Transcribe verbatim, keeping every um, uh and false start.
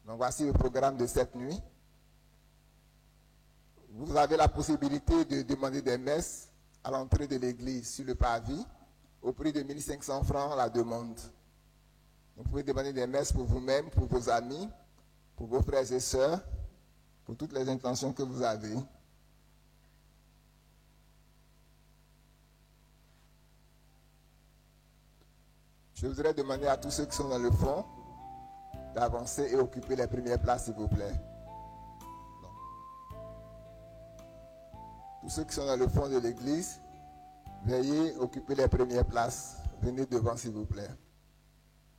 Donc voici le programme de cette nuit. Vous avez la possibilité de demander des messes à l'entrée de l'église sur le parvis au prix de mille cinq cents francs la demande. Vous pouvez demander des messes pour vous-même, pour vos amis, pour vos frères et sœurs, pour toutes les intentions que vous avez. Je voudrais demander à tous ceux qui sont dans le fond d'avancer et occuper les premières places, s'il vous plaît. Non. Tous ceux qui sont dans le fond de l'église, veuillez occuper les premières places. Venez devant, s'il vous plaît.